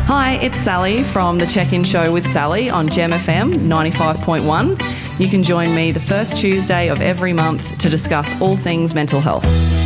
Hi, it's Sally from The Check-In Show with Sally on Gem FM 95.1. You can join me the first Tuesday of every month to discuss all things mental health.